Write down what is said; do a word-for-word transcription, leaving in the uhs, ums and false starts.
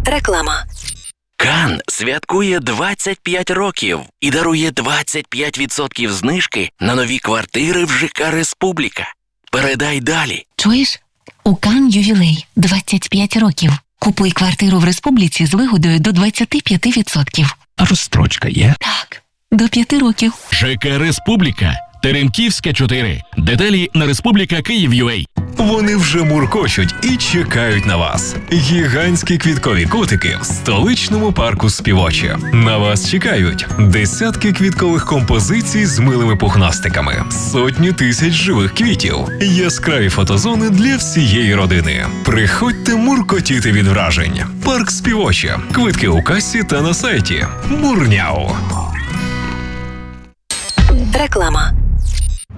Реклама. Кан святкує двадцять п'ять років і дарує двадцять п'ять відсотків знижки на нові квартири в ЖК «Республіка». Передай далі. Чуєш? У Кан ювілей двадцять п'ять років. Купуй квартиру в Республіці з вигодою до двадцять п'ять відсотків. А розстрочка є? Так, до п'яти років. ЖК «Республіка». Теремківська, чотири. Деталі на республіка Київ.ua. Вони вже муркочуть і чекають на вас. Гігантські квіткові котики в столичному парку Співоче. На вас чекають десятки квіткових композицій з милими пухнастиками, сотні тисяч живих квітів, яскраві фотозони для всієї родини. Приходьте муркотіти від вражень. Парк Співоче. Квитки у касі та на сайті. Мурняу. Реклама.